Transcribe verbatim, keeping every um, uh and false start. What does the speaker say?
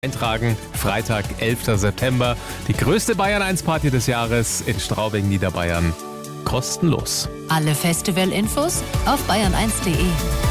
Eintragen, Freitag, elfter September, die größte Bayern eins Party des Jahres in Straubing, Niederbayern. Kostenlos. Alle Festivalinfos auf bayern eins punkt de.